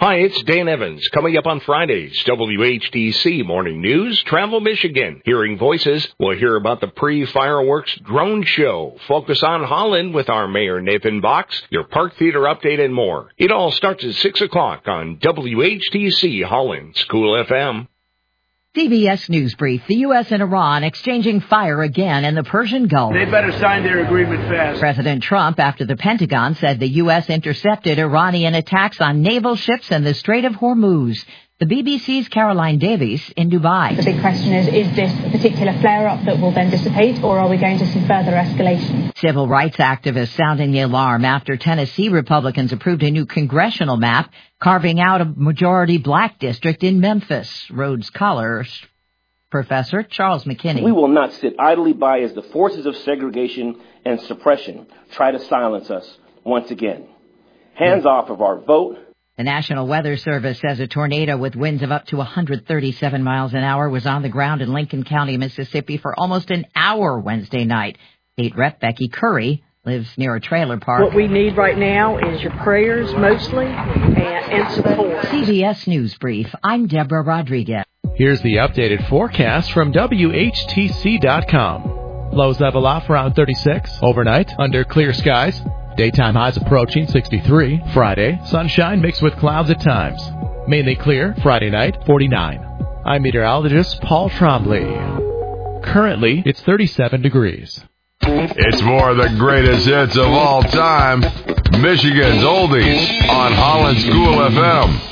Hi, it's Dan Evans. Coming up on Fridays, WHTC Morning News, Travel Michigan. Hearing Voices, we'll hear about the pre-fireworks drone show. Focus on Holland with our Mayor Nathan Box, your park theater update, and more. It all starts at 6 o'clock on WHTC Holland School FM. CBS News Brief. The U.S. and Iran exchanging fire again in the Persian Gulf. They better sign their agreement fast. President Trump, after the Pentagon said the U.S. intercepted Iranian attacks on naval ships in the Strait of Hormuz. The BBC's Caroline Davies in Dubai. The big question is this a particular flare-up that will then dissipate, or are we going to see further escalation? Civil rights activists sounding the alarm after Tennessee Republicans approved a new congressional map carving out a majority black district in Memphis. Rhodes College Professor Charles McKinney. We will not sit idly by as the forces of segregation and suppression try to silence us once again. Hands off of our vote. The National Weather Service says a tornado with winds of up to 137 miles an hour was on the ground in Lincoln County, Mississippi for almost an hour Wednesday night. State Rep Becky Curry lives near a trailer park. What we need right now is your prayers mostly and support. CBS News Brief. I'm Deborah Rodriguez. Here's the updated forecast from WHTC.com. Lows level off around 36. Overnight, under clear skies. Daytime highs approaching 63. Friday, sunshine mixed with clouds at times. Mainly clear. Friday night, 49. I'm meteorologist Paul Trombley. Currently, it's 37 degrees. It's more of the greatest hits of all time. Michigan's Oldies on Holland School FM.